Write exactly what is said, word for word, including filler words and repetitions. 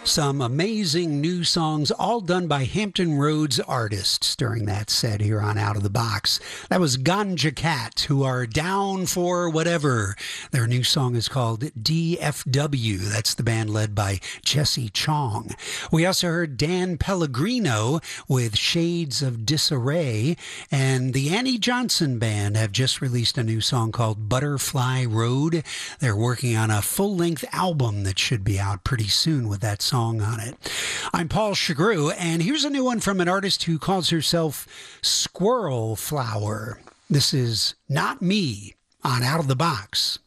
Some amazing new songs, all done by Hampton Roads artists during that set here on Out of the Box. That was Ganja Cat, who are down for whatever. Their new song is called D F W. That's the band led by Jesse Chong. We also heard Dan Pellegrino with Shades of Disarray, and the Annie Johnson Band have just released a new song called Butterfly Road. They're working on a full-length album that should be out pretty soon with that song on it. I'm Paul Chagru, and here's a new one from an artist who calls herself Squirrel Flower. This is Not Me on Out of the Box.